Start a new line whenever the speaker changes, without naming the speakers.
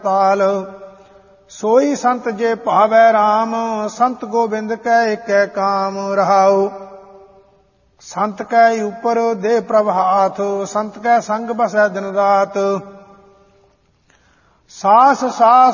ਤਾਲ। ਸੋਈ ਸੰਤ ਜੇ ਭਾਵੈ RAM, ਸੰਤ ਗੋਬਿੰਦ ਕੈ ਏਕੈ ਕਾਮ। ਰਹਾਉ ਸੰਤ ਕੈ ਉਪਰ ਦੇ ਪ੍ਰਭ ਹਾਥ, ਸੰਤ ਕੈ ਸੰਗ ਬਸੈ ਦਿਨ ਰਾਤ। ਸਾਸ ਸਾਸ